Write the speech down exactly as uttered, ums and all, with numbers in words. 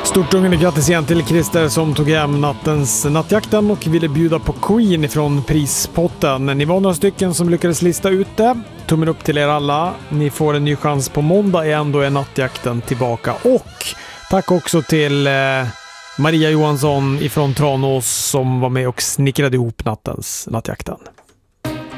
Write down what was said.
Stort ungande grattis igen till Christer som tog hem nattens nattjakten och ville bjuda på Queen från prispotten. Ni var några stycken som lyckades lista ut det. Tummen upp till er alla. Ni får en ny chans på måndag igen, då är nattjakten tillbaka. Och tack också till eh, Maria Johansson ifrån Tranås som var med och snickrade ihop nattens nattjakten.